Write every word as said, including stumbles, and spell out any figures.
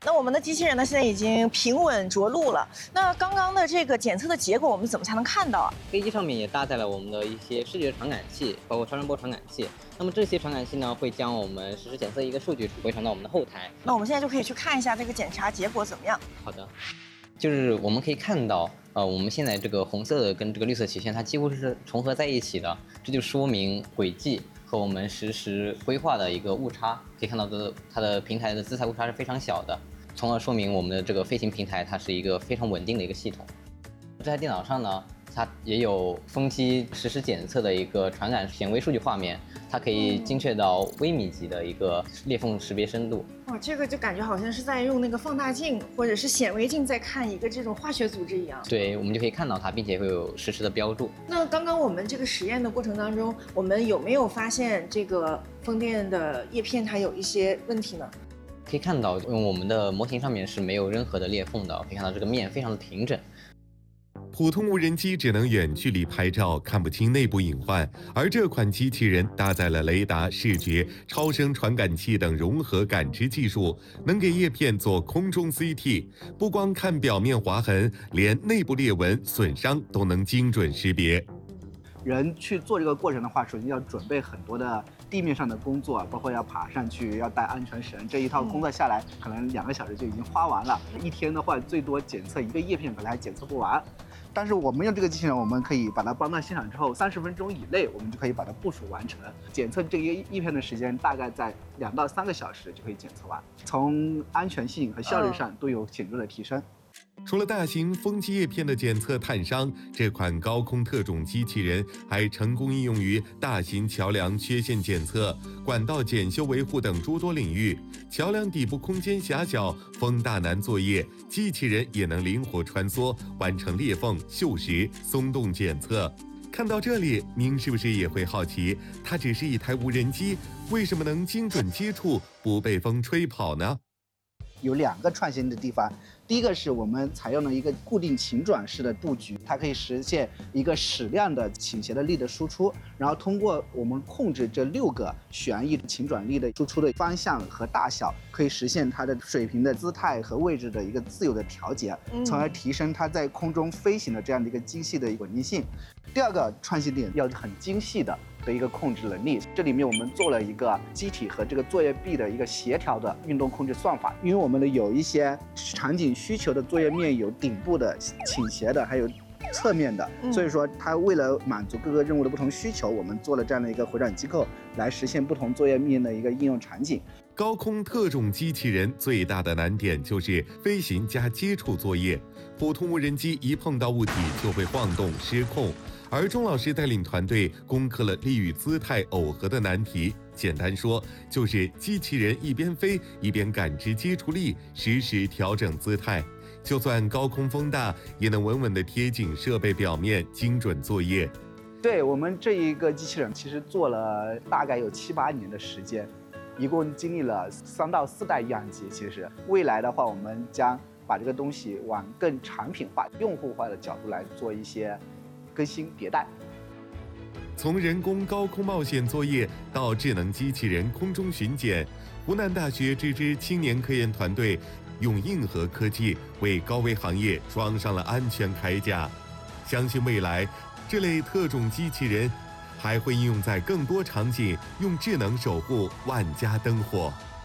那我们的机器人呢，现在已经平稳着陆了。那刚刚的这个检测的结果，我们怎么才能看到啊？ 飞机上面也搭载了我们的一些视觉传感器，包括超声波传感器。那么这些传感器呢，会将我们实时检测一个数据回传到我们的后台。 那我们现在就可以去看一下这个检查结果怎么样。 好的，就是我们可以看到，呃，我们现在这个红色的跟这个绿色曲线，它几乎是重合在一起的，这就说明轨迹和我们实时规划的一个误差。可以看到的，它的平台的姿态误差是非常小的，从而说明我们的这个飞行平台它是一个非常稳定的一个系统。这台电脑上呢，它也有风机实时检测的一个传感显微数据画面，它可以精确到微米级的一个裂缝识别深度。 哇，这个就感觉好像是在用那个放大镜或者是显微镜在看一个这种化学组织一样。 对，我们就可以看到它，并且会有实时的标注。 那刚刚我们这个实验的过程当中，我们有没有发现这个风电的叶片它有一些问题呢？ 可以看到，用我们的模型上面是没有任何的裂缝的，可以看到这个面非常的平整。 普通无人机只能远距离拍照，看不清内部隐患，而这款机器人搭载了雷达、视觉、超声传感器等融合感知技术，能给叶片做空中 C T， 不光看表面划痕，连内部裂纹、损伤都能精准识别。 人去做这个过程的话，首先要准备很多的地面上的工作，包括要爬上去，要带安全绳，这一套工作下来，可能两个小时就已经花完了。一天的话，最多检测一个叶片，可能还检测不完。但是我们用这个机器人，我们可以把它搬到现场之后，三十分钟以内，我们就可以把它部署完成。检测这个叶片的时间大概在两到三个小时就可以检测完，从安全性和效率上都有显著的提升。 除了大型风机叶片的检测探伤，这款高空特种机器人还成功应用于大型桥梁缺陷检测、管道检修维护等诸多领域。桥梁底部空间狭小，风大难作业，机器人也能灵活穿梭，完成裂缝、锈蚀、松动检测。看到这里，您是不是也会好奇，它只是一台无人机，为什么能精准接触，不被风吹跑呢？ 有两个创新的地方，第一个是我们采用了一个固定倾转式的布局，它可以实现一个矢量的倾斜的力的输出，然后通过我们控制这六个旋翼倾转力的输出的方向和大小，可以实现它的水平的姿态和位置的一个自由的调节，从而提升它在空中飞行的这样的一个精细的稳定性。第二个创新点要很精细的的一个控制能力，这里面我们做了一个机体和这个作业臂的一个协调的运动控制算法，因为我们的有一些场景需求的作业面有顶部的、倾斜的，还有侧面的，所以说它为了满足各个任务的不同需求，我们做了这样的一个回转机构，来实现不同作业面的一个应用场景。 高空特种机器人最大的难点就是飞行加接触作业，普通无人机一碰到物体就会晃动失控，而钟老师带领团队攻克了力与姿态耦合的难题。简单说，就是机器人一边飞一边感知接触力，实时调整姿态，就算高空风大，也能稳稳地贴紧设备表面，精准作业。 对，我们这一个机器人其实做了大概有七八年的时间，一共经历了三到四代样机。其实未来的话，我们将把这个东西往更产品化、用户化的角度来做一些更新迭代。 从人工高空冒险作业到智能机器人空中巡检，湖南大学这支青年科研团队用硬核科技为高危行业装上了安全铠甲。相信未来这类特种机器人还会应用在更多场景，用智能守护万家灯火。